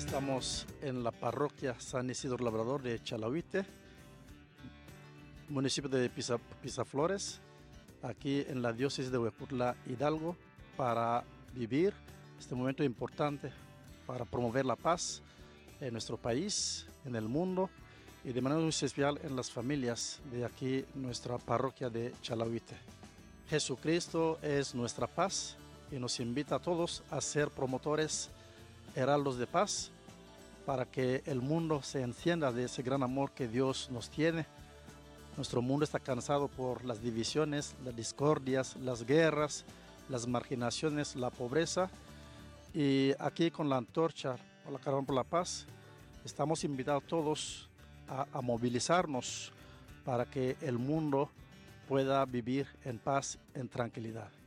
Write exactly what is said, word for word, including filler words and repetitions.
Estamos en la parroquia San Isidro Labrador de Chalahuite, municipio de Pisa, Pisaflores, aquí en la diócesis de Huejutla, Hidalgo, para vivir este momento importante para promover la paz en nuestro país, en el mundo y de manera muy especial en las familias de aquí, nuestra parroquia de Chalahuite. Jesucristo es nuestra paz y nos invita a todos a ser promotores, heraldos de paz, para que el mundo se encienda de ese gran amor que Dios nos tiene. Nuestro mundo está cansado por las divisiones, las discordias, las guerras, las marginaciones, la pobreza. Y aquí con la antorcha o la caravana por la paz, estamos invitados todos a, a movilizarnos para que el mundo pueda vivir en paz, en tranquilidad.